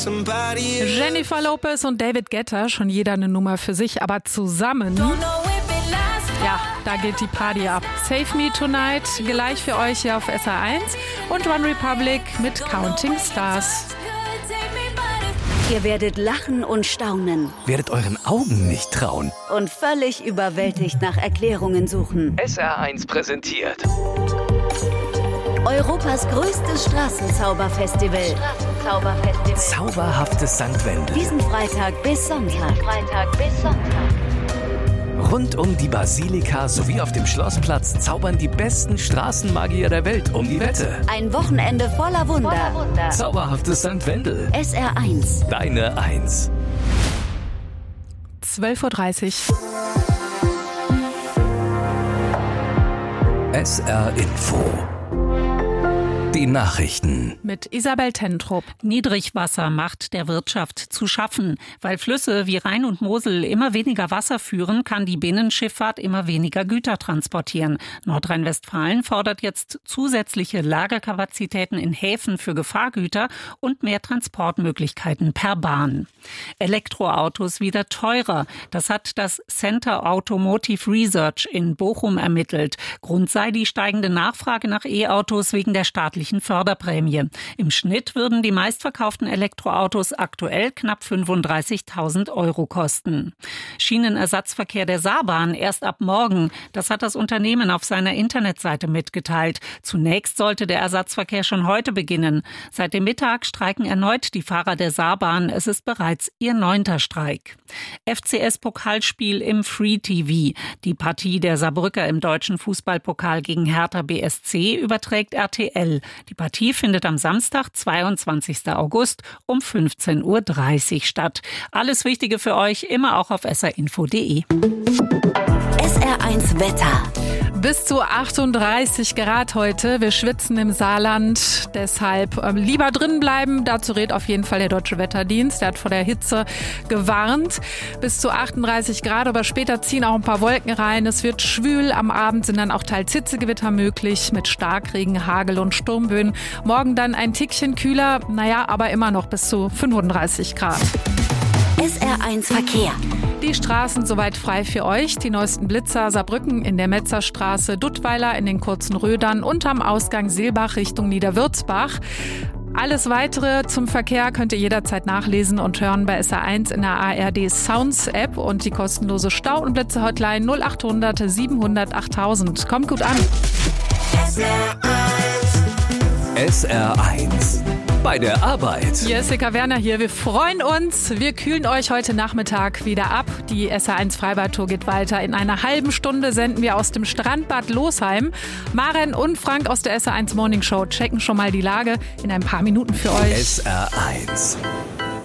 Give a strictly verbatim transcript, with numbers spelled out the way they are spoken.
Jennifer Lopez und David Guetta, schon jeder eine Nummer für sich, aber zusammen, ja, da geht die Party ab. Save Me Tonight, gleich für euch hier auf S R eins und One Republic mit Counting Stars. Ihr werdet lachen und staunen. Werdet euren Augen nicht trauen. Und völlig überwältigt nach Erklärungen suchen. S R eins präsentiert Europas größtes Straßenzauberfestival. Straßenzauberfestival. Zauberhaftes Sankt Wendel. Diesen Freitag bis Sonntag. Freitag bis Sonntag. Rund um die Basilika sowie auf dem Schlossplatz zaubern die besten Straßenmagier der Welt um die Wette. Ein Wochenende voller Wunder. Voller Wunder. Zauberhaftes Sankt Wendel. S R eins. Deine Eins. zwölf Uhr dreißig. S R Info. Die Nachrichten. Mit Isabel Tentrup. Niedrigwasser macht der Wirtschaft zu schaffen. Weil Flüsse wie Rhein und Mosel immer weniger Wasser führen, kann die Binnenschifffahrt immer weniger Güter transportieren. Nordrhein-Westfalen fordert jetzt zusätzliche Lagerkapazitäten in Häfen für Gefahrgüter und mehr Transportmöglichkeiten per Bahn. Elektroautos wieder teurer. Das hat das Center Automotive Research in Bochum ermittelt. Grund sei die steigende Nachfrage nach E-Autos wegen der staatlichen Förderprämie. Im Schnitt würden die meistverkauften Elektroautos aktuell knapp fünfunddreißigtausend Euro kosten. Schienenersatzverkehr der Saarbahn erst ab morgen. Das hat das Unternehmen auf seiner Internetseite mitgeteilt. Zunächst sollte der Ersatzverkehr schon heute beginnen. Seit dem Mittag streiken erneut die Fahrer der Saarbahn. Es ist bereits ihr neunter Streik. F C S-Pokalspiel im Free-T V. Die Partie der Saarbrücker im deutschen Fußballpokal gegen Hertha B S C überträgt R T L. Die Partie findet am Samstag, zweiundzwanzigsten August um fünfzehn Uhr dreißig statt. Alles Wichtige für euch immer auch auf s r info punkt d e. S R eins Wetter. Bis zu achtunddreißig Grad heute. Wir schwitzen im Saarland, deshalb ähm, lieber drin bleiben. Dazu rät auf jeden Fall der Deutsche Wetterdienst. Der hat vor der Hitze gewarnt. Bis zu achtunddreißig Grad, aber später ziehen auch ein paar Wolken rein. Es wird schwül. Am Abend sind dann auch teils Hitzegewitter möglich mit Starkregen, Hagel und Sturmböen. Morgen dann ein Tickchen kühler, naja, aber immer noch bis zu fünfunddreißig Grad. S R eins Verkehr. Die Straßen soweit frei für euch. Die neuesten Blitzer: Saarbrücken in der Metzerstraße, Duttweiler in den kurzen Rödern und am Ausgang Seelbach Richtung Niederwürzbach. Alles Weitere zum Verkehr könnt ihr jederzeit nachlesen und hören bei S R eins in der A R D Sounds App und die kostenlose Stau- und Blitze-Hotline null achthundert siebenhundert achttausend. Kommt gut an. S R eins. S R eins. Bei der Arbeit. Jessica Werner hier. Wir freuen uns. Wir kühlen euch heute Nachmittag wieder ab. Die S R eins Freibad-Tour geht weiter. In einer halben Stunde senden wir aus dem Strandbad Losheim. Maren und Frank aus der S R eins Morning Show checken schon mal die Lage in ein paar Minuten für euch. S R eins.